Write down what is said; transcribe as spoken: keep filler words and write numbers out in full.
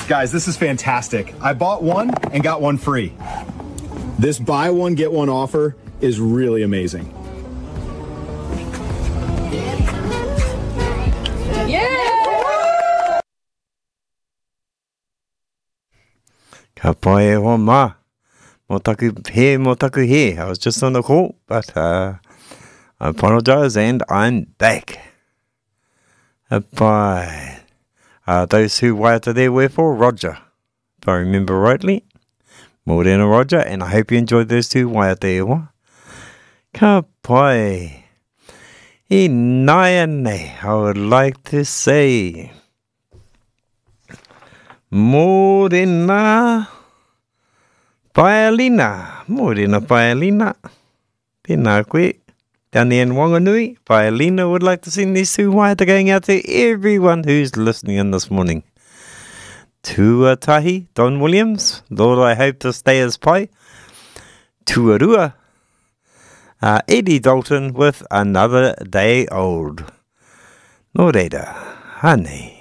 Guys, this is fantastic. I bought one and got one free. This buy one, get one offer is really amazing. Yeah! Ka pai e hoa mā. Mō taku he, mō taku he. I was just on the call, but uh, I apologize and I'm back. Ka pai. Uh, those who waiata there were for Roger, if I remember rightly. Mōrena Roger, and I hope you enjoyed those two waiata e hoa. Ka pai. I nāia nei, I would like to say, Mōrena Paelina, Mōrena Paelina. Pēnā koe. Down there in Wanganui, Paelina would like to send these two waiata going out to everyone who's listening in this morning. Tuatahi, Don Williams, Lord, I hope to stay as pai. Tuarua, uh, Eddie Dalton with Another Day Old. Nō reira, hane.